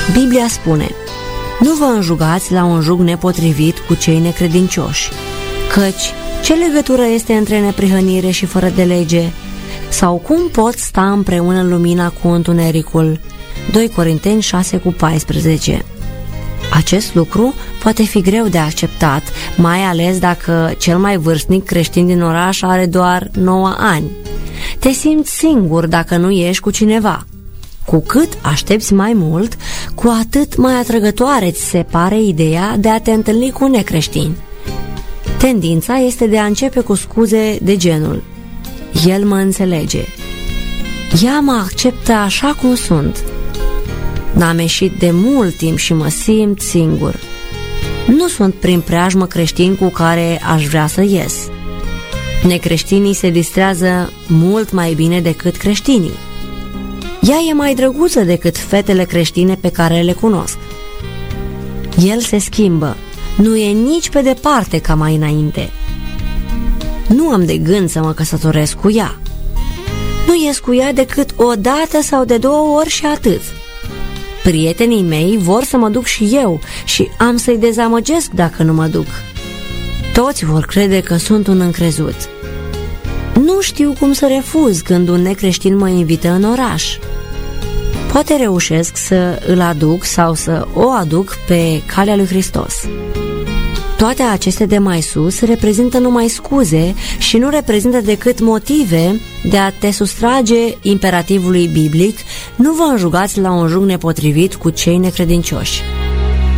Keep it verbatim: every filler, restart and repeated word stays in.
Biblia spune: nu vă înjugați la un jug nepotrivit cu cei necredincioși, căci ce legătură este între neprihănire și fără de lege? Sau cum pot sta împreună lumina cu întunericul? doi Corinteni șase cu paisprezece. Acest lucru poate fi greu de acceptat, mai ales dacă cel mai vârstnic creștin din oraș are doar nouă ani. Te simți singur dacă nu ești cu cineva. Cu cât aștepți mai mult, cu atât mai atrăgătoare ți se pare ideea de a te întâlni cu necreștini. Tendința este de a începe cu scuze de genul: el mă înțelege, ea mă acceptă așa cum sunt, n-am ieșit de mult timp și mă simt singur, nu sunt prin preajmă creștini cu care aș vrea să ies. Necreștinii se distrează mult mai bine decât creștinii. Ea e mai drăguță decât fetele creștine pe care le cunosc. El se schimbă, nu e nici pe departe ca mai înainte. Nu am de gând să mă căsătoresc cu ea. Nu ies cu ea decât o dată sau de două ori și atât. Prietenii mei vor să mă duc și eu și am să-i dezamăgesc dacă nu mă duc. Toți vor crede că sunt un încrezut. Nu știu cum să refuz când un necreștin mă invită în oraș. Poate reușesc să îl aduc sau să o aduc pe calea lui Hristos. Toate aceste de mai sus reprezintă numai scuze și nu reprezintă decât motive de a te sustrage imperativului biblic: nu vă înjugați la un jug nepotrivit cu cei necredincioși.